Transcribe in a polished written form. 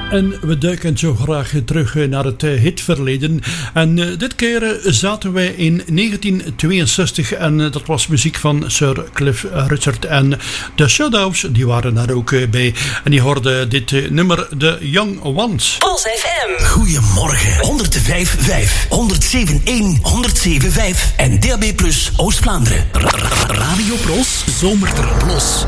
En we duiken zo graag terug naar het hitverleden. En dit keer zaten wij in 1962 en dat was muziek van Sir Cliff Richard. En de Shutouts, die waren daar ook bij. En die hoorden dit nummer, The Young Ones. Pulse FM. Goedemorgen. 105.5, 107.1, 107.5 en DAB+ Oost-Vlaanderen. Radio Pros, Zomerterplos.